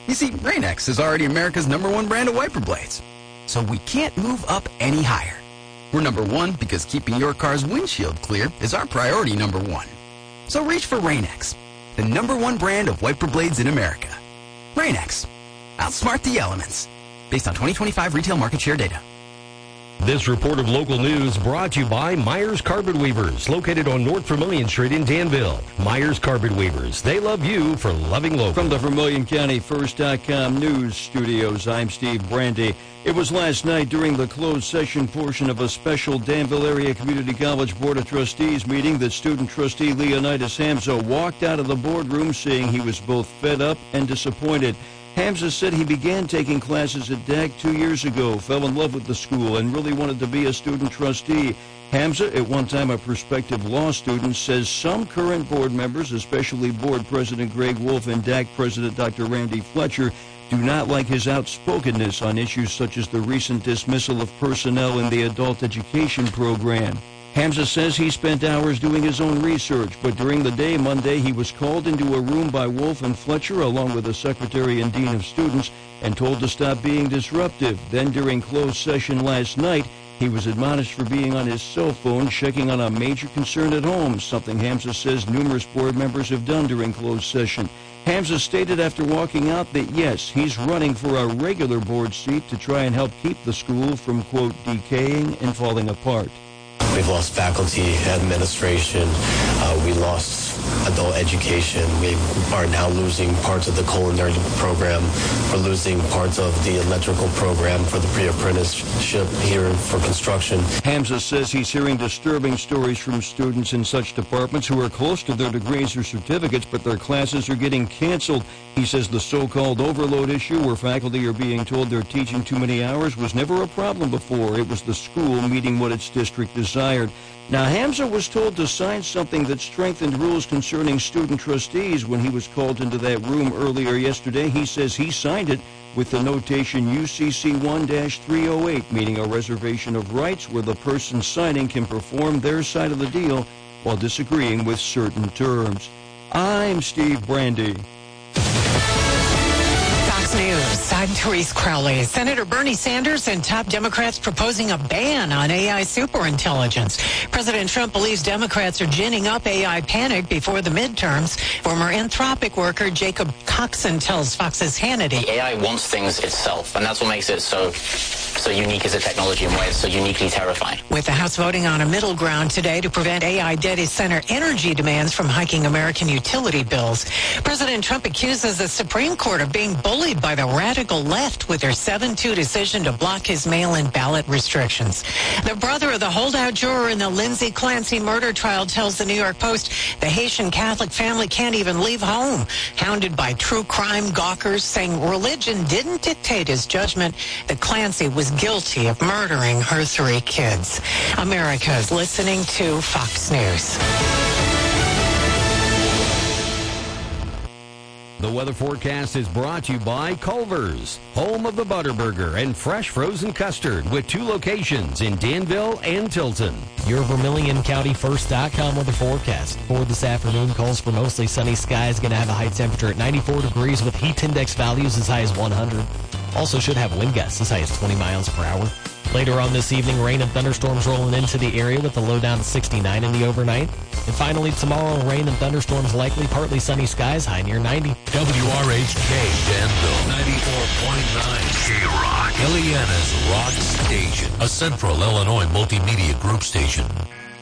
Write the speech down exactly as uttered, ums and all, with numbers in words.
You see, Rain-X is already America's number one brand of wiper blades. So we can't move up any higher. We're number one because keeping your car's windshield clear is our priority number one. So reach for Rain-X, the number one brand of wiper blades in America. Rain-X. Outsmart the elements. Based on twenty twenty-five retail market share data. This report of local news brought to you by Myers Carpet Weavers, located on North Vermilion Street in Danville. Myers Carpet Weavers, they love you for loving local. From the Vermilion County First dot com news studios, I'm Steve Brandy. It was last night during the closed session portion of a special Danville Area Community College Board of Trustees meeting that student trustee Leonidas Hamza walked out of the boardroom saying he was both fed up and disappointed. Hamza said he began taking classes at D A G two years ago, fell in love with the school, and really wanted to be a student trustee. Hamza, at one time a prospective law student, says some current board members, especially board president Greg Wolf and D A G president Doctor Randy Fletcher, do not like his outspokenness on issues such as the recent dismissal of personnel in the adult education program. Hamza says he spent hours doing his own research, but during the day Monday he was called into a room by Wolf and Fletcher along with the secretary and dean of students and told to stop being disruptive. Then during closed session last night, he was admonished for being on his cell phone checking on a major concern at home, something Hamza says numerous board members have done during closed session. Hamza stated after walking out that yes, he's running for a regular board seat to try and help keep the school from, quote, decaying and falling apart. We've lost faculty, administration, uh, we lost adult education. We are now losing parts of the culinary program. We're losing parts of the electrical program for the pre-apprenticeship here for construction. Hamza says he's hearing disturbing stories from students in such departments who are close to their degrees or certificates, but their classes are getting canceled. He says the so-called overload issue where faculty are being told they're teaching too many hours was never a problem before. It was the school meeting what its district desired. Now, Hamza was told to sign something that strengthened rules concerning student trustees when he was called into that room earlier yesterday. He says he signed it with the notation U C C one dash three oh eight, meaning a reservation of rights where the person signing can perform their side of the deal while disagreeing with certain terms. I'm Steve Brandy. News. I'm Therese Crowley. Senator Bernie Sanders and top Democrats proposing a ban on A I superintelligence. President Trump believes Democrats are ginning up A I panic before the midterms. Former Anthropic worker Jacob Coxon tells Fox's Hannity. A I wants things itself, and that's what makes it so so unique as a technology and why it's so uniquely terrifying. With the House voting on a middle ground today to prevent A I data center energy demands from hiking American utility bills, President Trump accuses the Supreme Court of being bullied by the radical left with their seven two decision to block his mail-in ballot restrictions. The brother of the holdout juror in the Lindsay Clancy murder trial tells the New York Post the Haitian Catholic family can't even leave home, hounded by true crime gawkers saying religion didn't dictate his judgment that Clancy was guilty of murdering her three kids. America is listening to Fox News. The weather forecast is brought to you by Culver's, home of the Butterburger and fresh frozen custard with two locations in Danville and Tilton. Your Vermilion County First dot com weather forecast for this afternoon calls for mostly sunny skies. Going to have a high temperature at ninety-four degrees with heat index values as high as one hundred. Also should have wind gusts as high as twenty miles per hour. Later on this evening, rain and thunderstorms rolling into the area with a low down to sixty-nine in the overnight. And finally, tomorrow, rain and thunderstorms likely, partly sunny skies, high near ninety. W R H K Danville, ninety-four point nine K-Rock, Ileana's Rock Station, a Central Illinois multimedia group station.